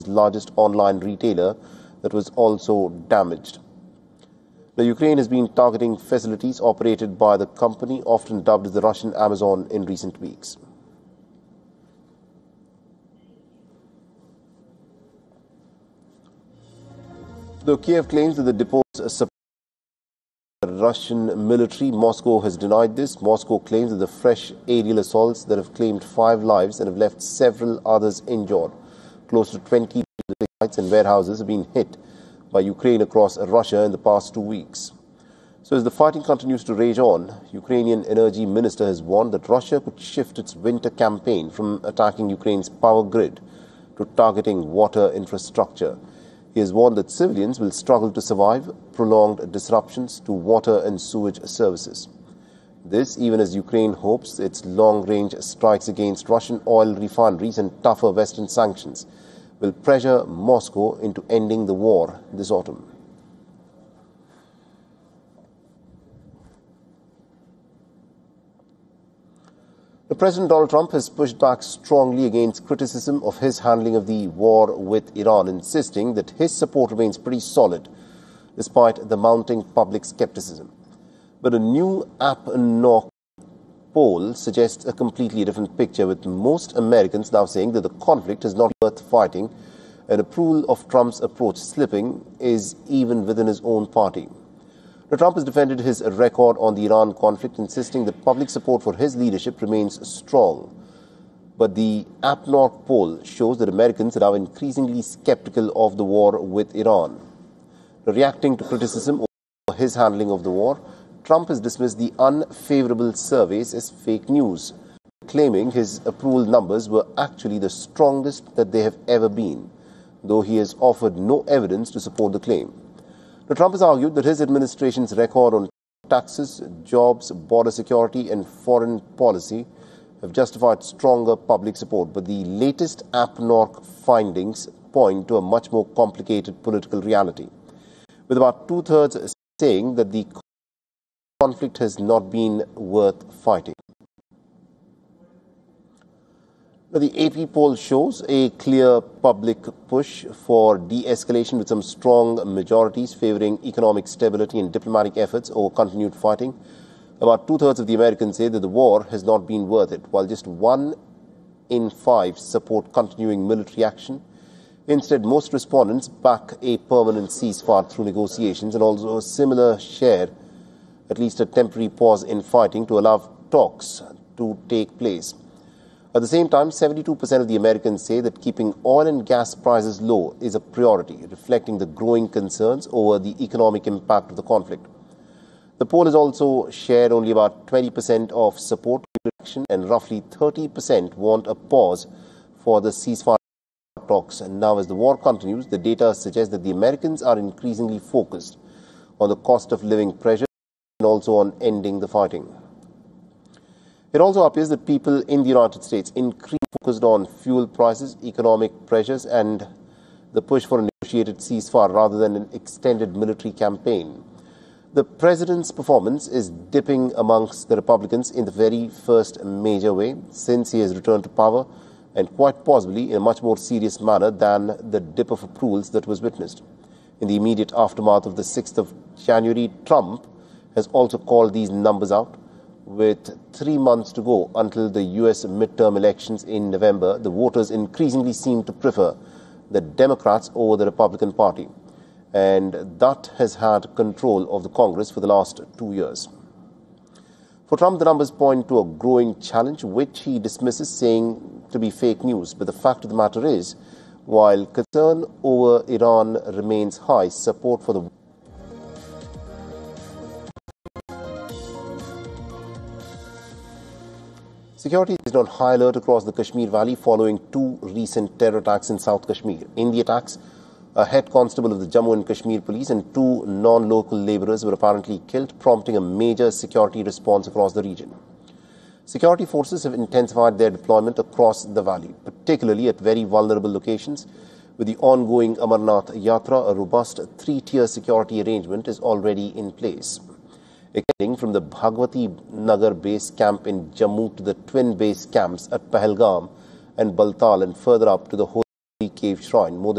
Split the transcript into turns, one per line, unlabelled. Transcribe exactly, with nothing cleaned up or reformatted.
largest online retailer that was also damaged. The Ukraine has been targeting facilities operated by the company, often dubbed as the Russian Amazon, in recent weeks. Though Kiev claims that the depots support the Russian military, Moscow has denied this. Moscow claims that the fresh aerial assaults that have claimed five lives and have left several others injured. Close to twenty sites and warehouses have been hit by Ukraine across Russia in the past two weeks. So as the fighting continues to rage on, Ukrainian energy minister has warned that Russia could shift its winter campaign from attacking Ukraine's power grid to targeting water infrastructure. He has warned that civilians will struggle to survive prolonged disruptions to water and sewage services. This even as Ukraine hopes its long-range strikes against Russian oil refineries and tougher Western sanctions will pressure Moscow into ending the war this autumn. The President Donald Trump has pushed back strongly against criticism of his handling of the war with Iran, insisting that his support remains pretty solid despite the mounting public skepticism. But a new AppNork poll suggests a completely different picture, with most Americans now saying that the conflict is not worth fighting, and approval of Trump's approach slipping is even within his own party. Now, Trump has defended his record on the Iran conflict, insisting that public support for his leadership remains strong. But the AppNork poll shows that Americans are now increasingly skeptical of the war with Iran. Reacting to criticism over his handling of the war, Trump has dismissed the unfavorable surveys as fake news, claiming his approval numbers were actually the strongest that they have ever been, though he has offered no evidence to support the claim. Now, Trump has argued that his administration's record on taxes, jobs, border security and foreign policy have justified stronger public support, but the latest AppNork findings point to a much more complicated political reality, with about two-thirds saying that the conflict has not been worth fighting. Now, the A P poll shows a clear public push for de-escalation, with some strong majorities favoring economic stability and diplomatic efforts over continued fighting. About two-thirds of the Americans say that the war has not been worth it, while just one in five support continuing military action. Instead, most respondents back a permanent ceasefire through negotiations, and also a similar share at least a temporary pause in fighting to allow talks to take place. At the same time, seventy-two percent of the Americans say that keeping oil and gas prices low is a priority, reflecting the growing concerns over the economic impact of the conflict. The poll has also shared only about twenty percent of support for action, and roughly thirty percent want a pause for the ceasefire talks. And now, as the war continues, the data suggests that the Americans are increasingly focused on the cost of living pressure and also on ending the fighting. It also appears that people in the United States increasingly focused on fuel prices, economic pressures, and the push for a negotiated ceasefire rather than an extended military campaign. The president's performance is dipping amongst the Republicans in the very first major way since he has returned to power, and quite possibly in a much more serious manner than the dip of approvals that was witnessed. In the immediate aftermath of the sixth of January, Trump has also called these numbers out. With three months to go until the U S midterm elections in November, the voters increasingly seem to prefer the Democrats over the Republican Party, and that has had control of the Congress for the last two years. For Trump, the numbers point to a growing challenge, which he dismisses, saying to be fake news. But the fact of the matter is, while concern over Iran remains high, support for the security is on high alert across the Kashmir Valley following two recent terror attacks in South Kashmir. In the attacks, a head constable of the Jammu and Kashmir police and two non-local labourers were apparently killed, prompting a major security response across the region. Security forces have intensified their deployment across the valley, particularly at very vulnerable locations. With the ongoing Amarnath Yatra, a robust three-tier security arrangement is already in place. Extending from the Bhagwati Nagar base camp in Jammu to the twin base camps at Pahalgam and Baltal, and further up to the Holy Cave Shrine. More than